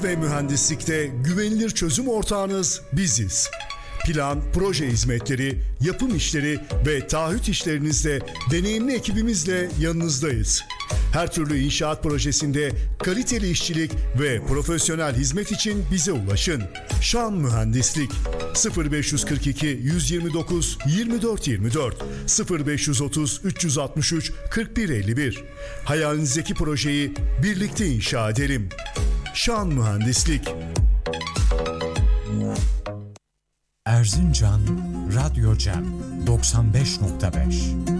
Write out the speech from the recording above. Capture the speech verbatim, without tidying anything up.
Ve mühendislikte güvenilir çözüm ortağınız biziz. Plan, proje hizmetleri, yapım işleri ve taahhüt işlerinizde deneyimli ekibimizle yanınızdayız. Her türlü inşaat projesinde kaliteli işçilik ve profesyonel hizmet için bize ulaşın. Şan Mühendislik sıfır beş kırk iki yüz yirmi dokuz yirmi dört yirmi dört sıfır beş otuz üç yüz altmış üç kırk bir elli bir. Hayalinizdeki projeyi birlikte inşa edelim. Şan Mühendislik. Erzincan Radyo Cem doksan beş nokta beş